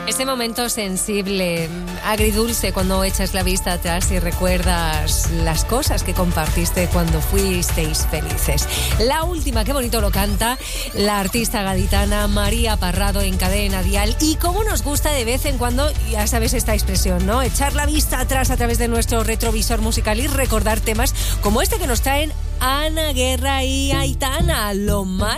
Ese momento sensible, agridulce cuando echas la vista atrás y recuerdas las cosas que compartiste cuando fuisteis felices. La última, qué bonito lo canta la artista gaditana María Parrado en Cadena Dial. Y cómo nos gusta de vez en cuando, ya sabes esta expresión, ¿no? Echar la vista atrás a través de nuestro retrovisor musical y recordar temas como este que nos traen Ana Guerra y Aitana, lo más